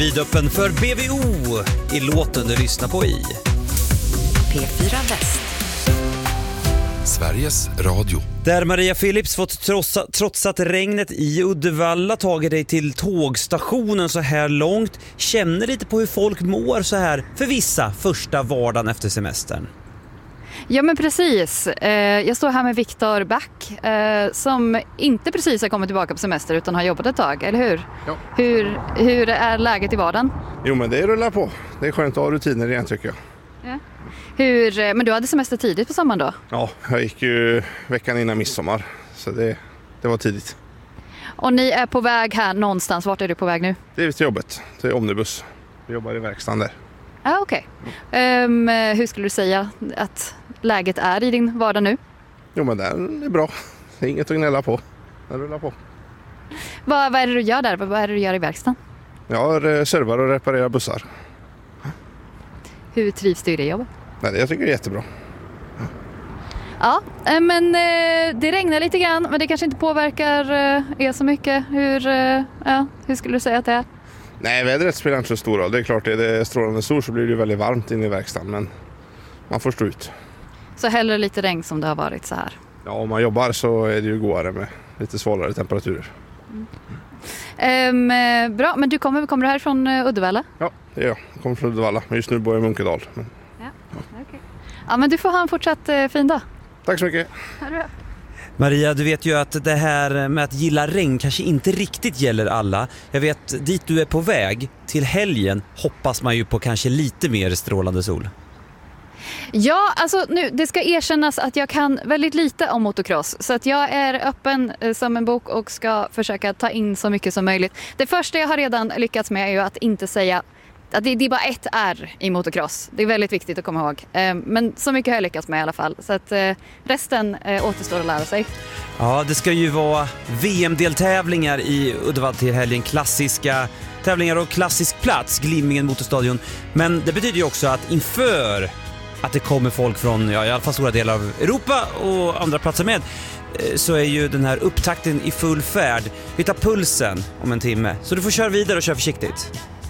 Vidöppen för BVO i låten du lyssnar på i P4 Väst. Sveriges Radio. Där Maria Philips fått trotsat regnet i Uddevalla, tagit dig till tågstationen så här långt. Känner lite på hur folk mår så här för vissa första vardagen efter semestern. Ja men precis, jag står här med Viktor Back som inte precis har kommit tillbaka på semester utan har jobbat ett tag, eller hur? Ja. Hur är läget i vardagen? Jo men det rullar på, det är skönt att ha rutiner igen tycker jag. Ja. Men du hade semester tidigt på sommaren då? Ja, jag gick ju veckan innan midsommar så det var tidigt. Och ni är på väg här någonstans, vart är du på väg nu? Det är till jobbet, till Omnibus, vi jobbar i verkstaden där. Ja okej. Hur skulle du säga att läget är i din vardag nu? Jo men den är bra, det är inget att gnälla på, den rullar på. Vad är det du gör där? Vad är det du gör i verkstaden? Jag servar och reparerar bussar. Hur trivs du i det jobbet? Nej, jag tycker det är jättebra. Ja, men det regnar lite grann men det kanske inte påverkar er så mycket. Hur skulle du säga att det är? Nej, vädret spelar inte så stor roll. Det är klart, är det strålande sol så blir det väldigt varmt inne i verkstaden men man får stå ut. Så hellre lite regn som det har varit så här? Ja, om man jobbar så är det ju godare med lite svalare temperaturer. Bra, men kommer du härifrån Uddevalla? Ja, det är jag. Jag kommer från Uddevalla, men just nu bor jag i Munkedal. Ja, men du får ha en fortsatt fin dag. Tack så mycket. Maria, du vet ju att det här med att gilla regn kanske inte riktigt gäller alla. Jag vet, dit du är på väg, till helgen, hoppas man ju på kanske lite mer strålande sol. Ja, alltså nu, det ska erkännas att jag kan väldigt lite om motocross. Så att jag är öppen som en bok och ska försöka ta in så mycket som möjligt. Det första jag har redan lyckats med är ju att inte säga att det är bara ett R i motocross. Det är väldigt viktigt att komma ihåg. Men så mycket har jag lyckats med i alla fall. Så att resten återstår att lära sig. Ja, det ska ju vara VM-deltävlingar i Uddevalla till helgen. Klassiska tävlingar och klassisk plats, Glimmingen motorstadion. Men det betyder ju också att inför att det kommer folk från i alla fall stora delar av Europa och andra platser med, så är ju den här upptakten i full färd. Vi tar pulsen om en timme. Så du får köra vidare och köra försiktigt.